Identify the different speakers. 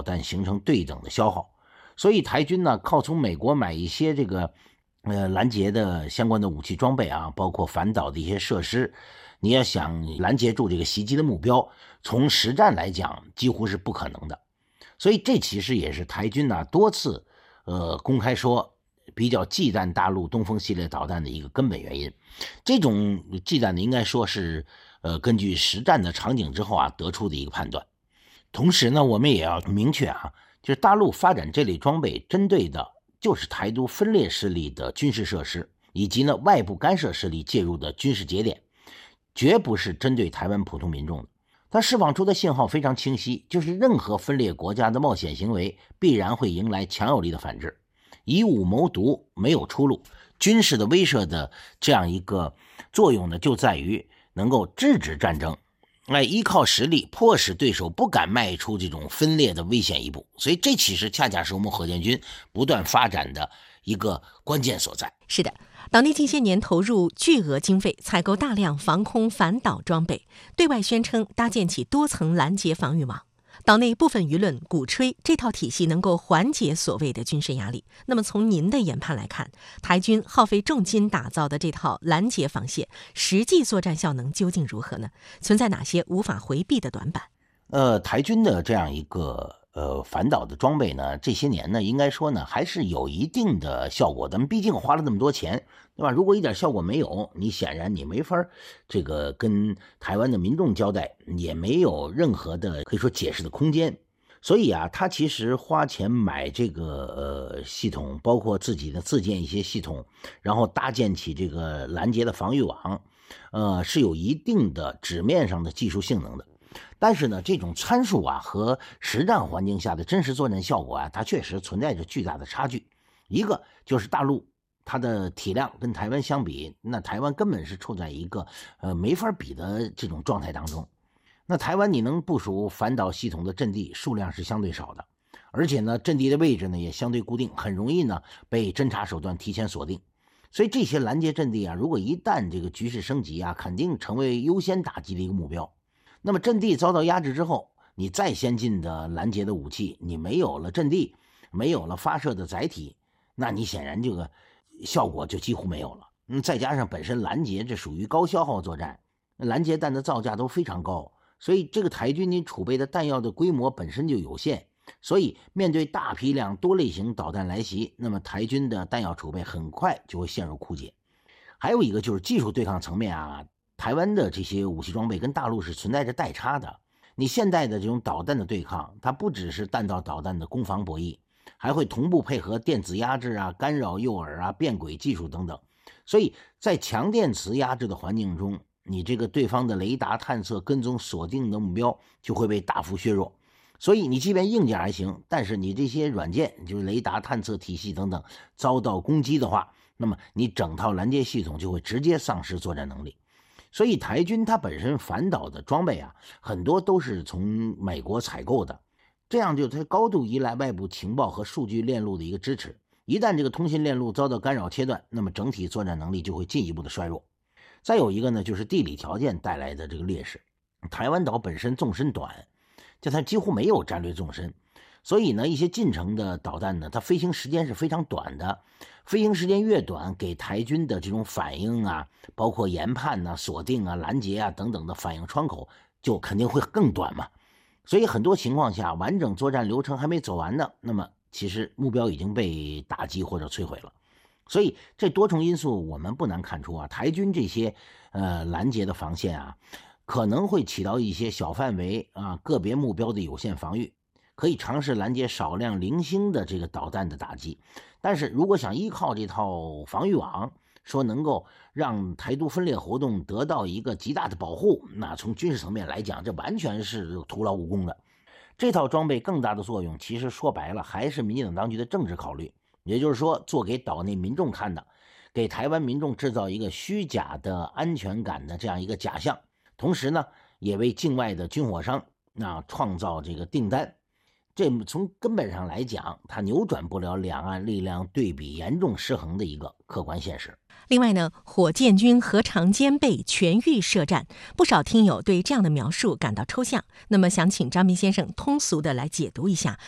Speaker 1: 弹形成对等的消耗。所以台军呢靠从美国买一些这个拦截的相关的武器装备啊，包括反导的一些设施，你要想拦截住这个袭击的目标，从实战来讲几乎是不可能的。所以这其实也是台军呢多次公开说比较忌惮大陆东风系列导弹的一个根本原因。这种忌惮呢应该说是根据实战的场景之后啊得出的一个判断。同时呢我们也要明确啊，就是大陆发展这类装备针对的就是台独分裂势力的军事设施，以及呢外部干涉势力介入的军事节点，绝不是针对台湾普通民众的。它释放出的信号非常清晰，就是任何分裂国家的冒险行为必然会迎来强有力的反制。以武谋独没有出路，军事的威慑的这样一个作用呢，就在于能够制止战争，依靠实力迫使对手不敢迈出这种分裂的危险一步。所以这其实恰恰是我们火箭军不断发展的一个关键所在。
Speaker 2: 是的，岛内近些年投入巨额经费采购大量防空反导装备，对外宣称搭建起多层拦截防御网。岛内部分舆论鼓吹这套体系能够缓解所谓的军事压力。那么从您的研判来看，台军耗费重金打造的这套拦截防线，实际作战效能究竟如何呢？存在哪些无法回避的短板？
Speaker 1: 台军的这样一个反导的装备呢，这些年呢，应该说呢还是有一定的效果。咱们毕竟花了那么多钱，对吧？如果一点效果没有，你显然你没法这个跟台湾的民众交代，也没有任何的可以说解释的空间。所以啊，他其实花钱买这个系统，包括自己的自建一些系统，然后搭建起这个拦截的防御网，是有一定的纸面上的技术性能的。但是呢，这种参数啊和实战环境下的真实作战效果啊，它确实存在着巨大的差距。一个就是大陆它的体量跟台湾相比，那台湾根本是处在一个没法比的这种状态当中。那台湾你能部署反导系统的阵地数量是相对少的，而且呢阵地的位置呢也相对固定，很容易呢被侦察手段提前锁定。所以这些拦截阵地啊，如果一旦这个局势升级啊，肯定成为优先打击的一个目标。那么阵地遭到压制之后，你再先进的拦截的武器，你没有了阵地，没有了发射的载体，那你显然这个效果就几乎没有了。再加上本身拦截这属于高消耗作战，拦截弹的造价都非常高，所以这个台军你储备的弹药的规模本身就有限，所以面对大批量多类型导弹来袭，那么台军的弹药储备很快就会陷入枯竭。还有一个就是技术对抗层面啊，台湾的这些武器装备跟大陆是存在着代差的。你现代的这种导弹的对抗，它不只是弹道导弹的攻防博弈，还会同步配合电子压制啊、干扰诱饵啊、变轨技术等等。所以在强电磁压制的环境中，你这个对方的雷达探测、跟踪、锁定的目标就会被大幅削弱。所以你即便硬件还行，但是你这些软件，就是雷达探测体系等等，遭到攻击的话，那么你整套拦截系统就会直接丧失作战能力。所以台军它本身反导的装备啊，很多都是从美国采购的，这样就它高度依赖外部情报和数据链路的一个支持。一旦这个通信链路遭到干扰切断，那么整体作战能力就会进一步的衰弱。再有一个呢，就是地理条件带来的这个劣势。台湾岛本身纵深短，就它几乎没有战略纵深，所以呢，一些近程的导弹呢，它飞行时间是非常短的。飞行时间越短，给台军的这种反应啊，包括研判啊、锁定啊、拦截啊等等的反应窗口，就肯定会更短嘛。所以很多情况下，完整作战流程还没走完呢，那么其实目标已经被打击或者摧毁了。所以这多重因素，我们不难看出啊，台军这些拦截的防线啊，可能会起到一些小范围啊个别目标的有限防御，可以尝试拦截少量零星的这个导弹的打击。但是如果想依靠这套防御网，说能够让台独分裂活动得到一个极大的保护，那从军事层面来讲，这完全是徒劳无功的。这套装备更大的作用，其实说白了还是民进党当局的政治考虑，也就是说做给岛内民众看的，给台湾民众制造一个虚假的安全感的这样一个假象，同时呢也为境外的军火商创造这个订单。这从根本上来讲，它扭转不了两岸力量对比严重失衡的一个客观现实。
Speaker 2: 另外呢，火箭军何尝兼备全域设战？不少听友对这样的描述感到抽象。那么想请张斌先生通俗的来解读一下